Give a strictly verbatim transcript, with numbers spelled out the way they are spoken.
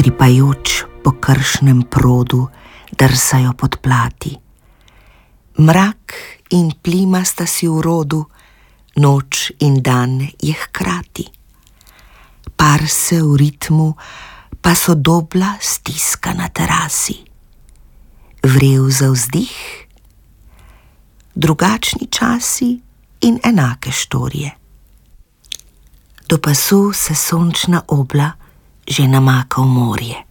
utripajoč po kršnem produ, drsajo pod plati. Mrak in plima sta si v rodu, noč in dan je hkrati. Par se v ritmu, pa sodobla stiska na terasi. Vrel za vzdih, drugačni časi in enake štorije. Do pasu se sončna obla že namaka v morje.